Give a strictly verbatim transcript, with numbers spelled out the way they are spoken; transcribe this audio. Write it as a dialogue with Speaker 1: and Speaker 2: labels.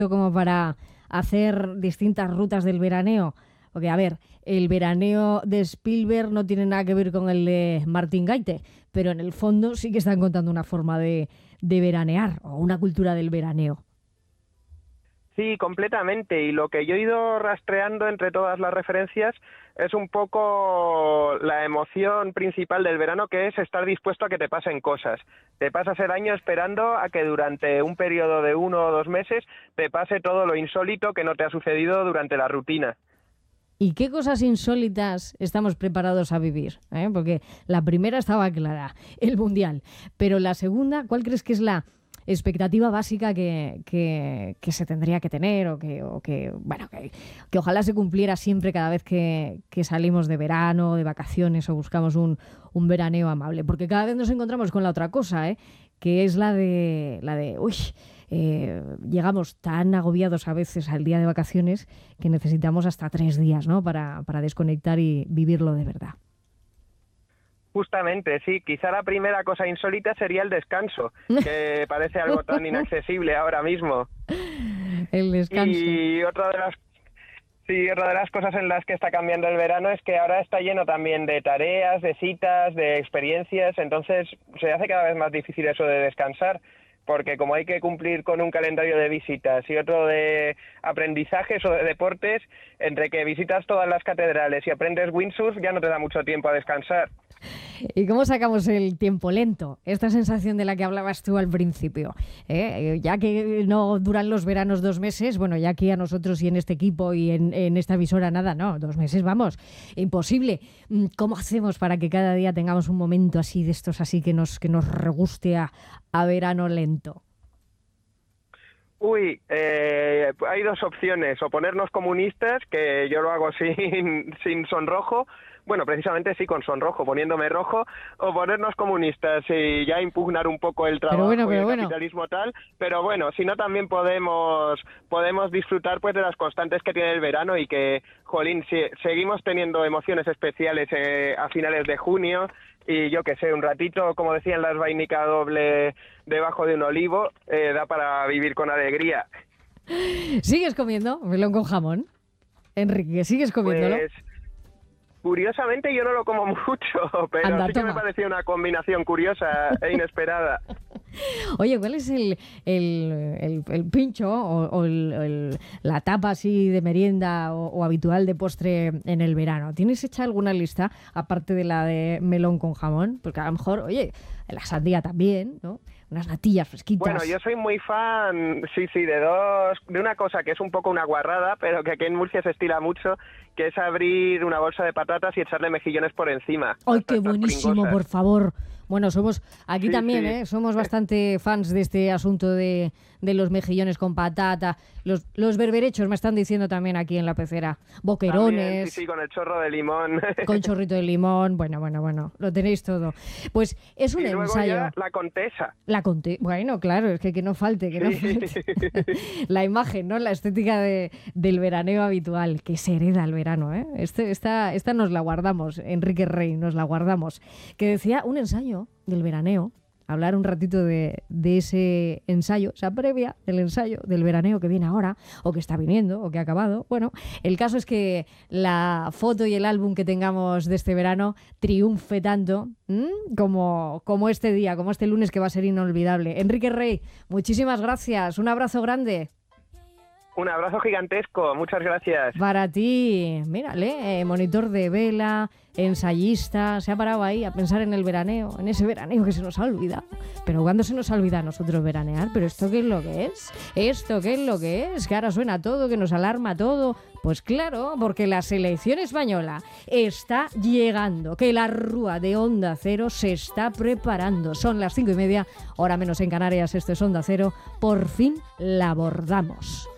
Speaker 1: como para hacer distintas rutas del veraneo. Porque, a ver, el veraneo de Spielberg no tiene nada que ver con el de Martin Gaite, pero en el fondo sí que están contando una forma de, de veranear o una cultura del veraneo.
Speaker 2: Sí, completamente. Y lo que yo he ido rastreando entre todas las referencias es un poco la emoción principal del verano, que es estar dispuesto a que te pasen cosas. Te pasas el año esperando a que durante un periodo de uno o dos meses te pase todo lo insólito que no te ha sucedido durante la rutina.
Speaker 1: ¿Y qué cosas insólitas estamos preparados a vivir? ¿Eh? Porque la primera estaba clara, el Mundial. Pero la segunda, ¿cuál crees que es la expectativa básica que, que, que se tendría que tener o que, o que bueno, que, que ojalá se cumpliera siempre cada vez que, que salimos de verano, de vacaciones o buscamos un, un veraneo amable? Porque cada vez nos encontramos con la otra cosa, ¿eh? Que es la de, la de uy, eh, llegamos tan agobiados a veces al día de vacaciones que necesitamos hasta tres días, ¿no? Para, para desconectar y vivirlo de verdad.
Speaker 2: Justamente, sí. Quizá la primera cosa insólita sería el descanso, que parece algo tan inaccesible ahora mismo.
Speaker 1: El descanso.
Speaker 2: Y otra de las sí, otra de las cosas en las que está cambiando el verano es que ahora está lleno también de tareas, de citas, de experiencias, entonces se hace cada vez más difícil eso de descansar, porque como hay que cumplir con un calendario de visitas y otro de aprendizajes o de deportes, entre que visitas todas las catedrales y aprendes windsurf, ya no te da mucho tiempo a descansar.
Speaker 1: ¿Y cómo sacamos el tiempo lento? Esta sensación de la que hablabas tú al principio. ¿eh? Ya que no duran los veranos dos meses, bueno, ya aquí a nosotros y en este equipo y en, en esta emisora nada, no, dos meses, vamos, imposible. ¿Cómo hacemos para que cada día tengamos un momento así de estos así que nos, que nos reguste a, a verano lento?
Speaker 2: Uy, eh, hay dos opciones, o ponernos comunistas, que yo lo hago sin, sin sonrojo, bueno, precisamente sí, con sonrojo, poniéndome rojo, o ponernos comunistas y ya impugnar un poco el trabajo
Speaker 1: pero bueno, pero
Speaker 2: y el
Speaker 1: bueno.
Speaker 2: capitalismo tal, pero bueno, si no también podemos podemos disfrutar pues de las constantes que tiene el verano y que, jolín, si, seguimos teniendo emociones especiales eh, a finales de junio y yo que sé, un ratito, como decían las vainica doble debajo de un olivo, eh, da para vivir con alegría.
Speaker 1: ¿Sigues comiendo melón con jamón? Enrique, ¿sigues comiéndolo?
Speaker 2: Pues curiosamente yo no lo como mucho, pero
Speaker 1: Anda,
Speaker 2: sí que
Speaker 1: toma.
Speaker 2: me pareció una combinación curiosa e inesperada.
Speaker 1: Oye, ¿cuál es el, el, el, el pincho o, o el, el, la tapa así de merienda o, o habitual de postre en el verano? ¿Tienes hecha alguna lista, aparte de la de melón con jamón? Porque a lo mejor, oye, la sandía también, ¿no? Unas natillas fresquitas.
Speaker 2: Bueno, yo soy muy fan, sí, sí, de dos, de una cosa que es un poco una guarrada, pero que aquí en Murcia se estila mucho, que es abrir una bolsa de patatas y echarle mejillones por encima.
Speaker 1: ¡Ay, qué buenísimo,
Speaker 2: pringosas.
Speaker 1: por favor! Bueno, somos aquí
Speaker 2: Sí,
Speaker 1: también,
Speaker 2: sí.
Speaker 1: ¿eh? Somos bastante fans de este asunto de, de los mejillones con patata. Los, los berberechos me están diciendo también aquí en la pecera. Boquerones.
Speaker 2: También, sí, sí, con el chorro de limón.
Speaker 1: Con chorrito de limón. Bueno, bueno, bueno, lo tenéis todo. Pues es un
Speaker 2: y luego
Speaker 1: ensayo.
Speaker 2: ya la Contesa.
Speaker 1: La conté. Bueno, claro, es que que no falte, que no
Speaker 2: Sí.
Speaker 1: falte. La imagen, ¿no? La estética de, del veraneo habitual, que se hereda al verano, ¿eh? Este, esta, esta nos la guardamos, Enrique Rey, nos la guardamos. Que decía un ensayo del veraneo, hablar un ratito de, de ese ensayo, esa previa del ensayo del veraneo que viene ahora, o que está viniendo, o que ha acabado. Bueno, el caso es que la foto y el álbum que tengamos de este verano triunfe tanto ¿m? como como este día, como este lunes que va a ser inolvidable. Enrique Rey, muchísimas gracias, un abrazo grande.
Speaker 2: Un abrazo gigantesco, muchas gracias.
Speaker 1: Para ti, mírale, eh, monitor de vela, ensayista, se ha parado ahí a pensar en el veraneo, en ese veraneo que se nos ha olvidado. Pero ¿cuándo se nos olvida a nosotros veranear? ¿Pero esto qué es lo que es? ¿Esto qué es lo que es? Que ahora suena todo, que nos alarma todo. Pues claro, porque la selección española está llegando, que la rúa de Onda Cero se está preparando. Son las cinco y media, hora menos en Canarias, esto es Onda Cero. Por fin la abordamos.